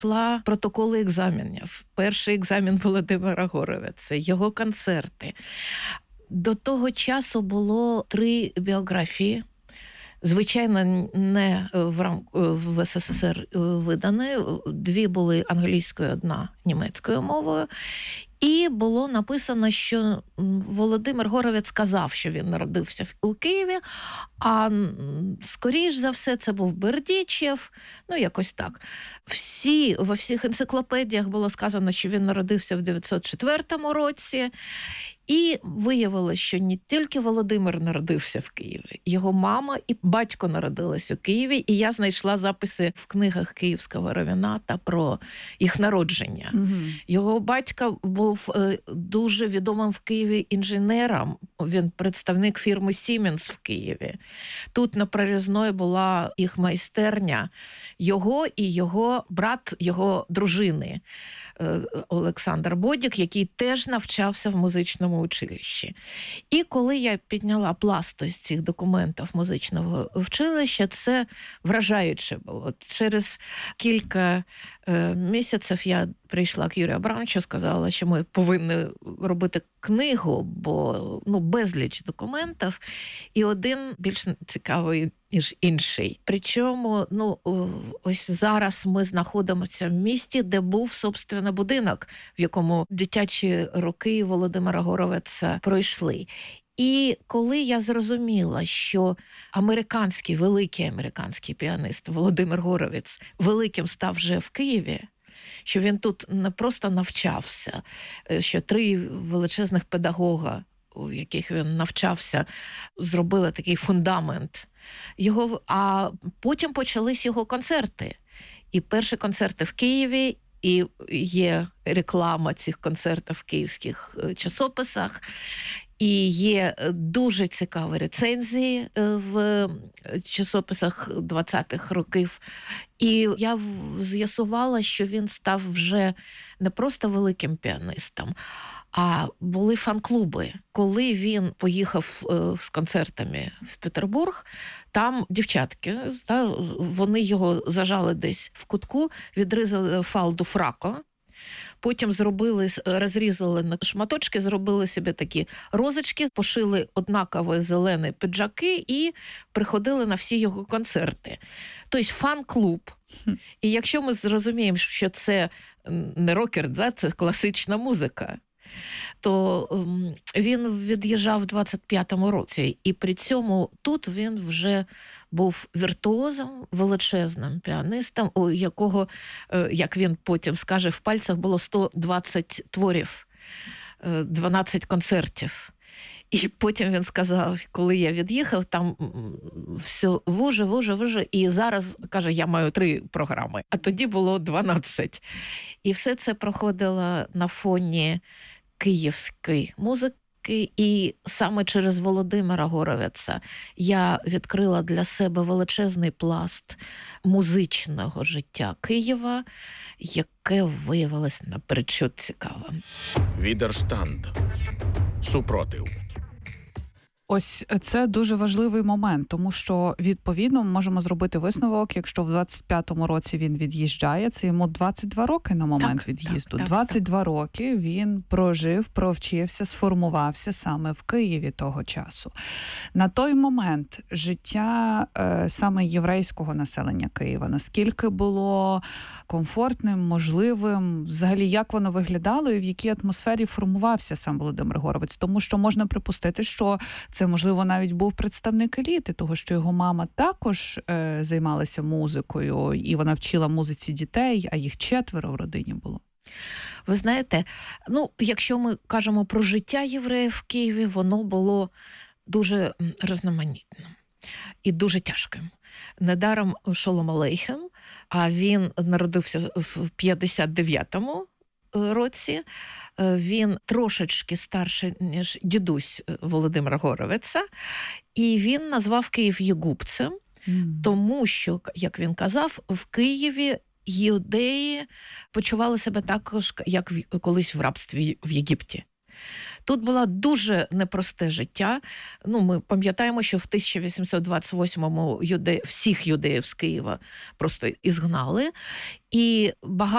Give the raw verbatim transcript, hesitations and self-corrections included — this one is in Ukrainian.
знайшла протоколи екзаменів. Перший екзамен Володимира Горовица, його концерти. До того часу було три біографії. Звичайно, не в, рам... в СССР видані. Дві були англійською, одна німецькою мовою. І було написано, що Володимир Горовець сказав, що він народився у Києві, а скоріш за все це був Бердічев, ну якось так. Всі, во всіх енциклопедіях було сказано, що він народився в дев'ятсот четвертому році. І виявилося, що не тільки Володимир народився в Києві, його мама і батько народились у Києві, і я знайшла записи в книгах Київського равіната про їх народження. Угу. Його батько був дуже відомим в Києві інженером, він представник фірми Siemens в Києві. Тут на Прорізної була їх майстерня, його і його брат, його дружини Олександр Бодік, який теж навчався в музичному училищі. І коли я підняла пласт з цих документів музичного училища, це вражаюче було. Через кілька е, місяців я прийшла к Юрію Абрамовичу, сказала, що ми повинні робити книгу, бо ну, безліч документів, і один більш цікавий, ніж інший. Причому, ну, ось зараз ми знаходимося в місті, де був, собственно, будинок, в якому дитячі роки Володимира Горовеца пройшли. І коли я зрозуміла, що американський, великий американський піаніст Володимир Горовець великим став вже в Києві, що він тут не просто навчався, що три величезних педагога, у яких він навчався, зробили такий фундамент його, а потім почались його концерти. І перші концерти в Києві, і є реклама цих концертів в київських часописах, і є дуже цікаві рецензії в часописах двадцятих років. І я з'ясувала, що він став вже не просто великим піаністом, а були фан-клуби. Коли він поїхав з концертами в Петербург, там дівчатки, вони його зажали десь в кутку, відрізали фалду фрака, потім зробили, розрізали на шматочки, зробили собі такі розочки, пошили однакові зелені піджаки і приходили на всі його концерти. Тобто фан-клуб. І якщо ми зрозуміємо, що це не рокер, да, це класична музика, то він від'їжджав в двадцять п'ятому році, і при цьому тут він вже був віртуозом, величезним піаністом, у якого, як він потім скаже, в пальцях було сто двадцять творів, дванадцять концертів. І потім він сказав, коли я від'їхав, там все вуже, вуже, вуже, і зараз, каже, я маю три програми, а тоді було дванадцять. І все це проходило на фоні київської музики, і саме через Володимира Горовеца я відкрила для себе величезний пласт музичного життя Києва, яке виявилось наперечуд цікавим. Відерштанд. Супротив. Ось це дуже важливий момент, тому що, відповідно, ми можемо зробити висновок, якщо в двадцять п'ятому році він від'їжджає, це йому двадцять два роки на момент так, від'їзду. Так, так, двадцять два так. роки він прожив, провчився, сформувався саме в Києві того часу. На той момент життя е, саме єврейського населення Києва, наскільки було комфортним, можливим, взагалі як воно виглядало і в якій атмосфері формувався сам Володимир Горовець, тому що можна припустити, що це, можливо, навіть був представник еліти, того, що його мама також е, займалася музикою, і вона вчила музиці дітей, а їх четверо в родині було. Ви знаєте, ну, якщо ми кажемо про життя євреїв в Києві, воно було дуже різноманітним і дуже тяжким. Недаром Шолом Алейхем, а він народився в п'ятдесят дев'ятому році, він трошечки старший, ніж дідусь Володимира Горовеца, і він назвав Київ Єгупцем, mm. тому що, як він казав, в Києві юдеї почували себе також, як колись в рабстві в Єгипті. Тут було дуже непросте життя. Ну, ми пам'ятаємо, що в тисяча вісімсот двадцять восьмому юде... всіх юдеїв з Києва просто ізгнали. І багато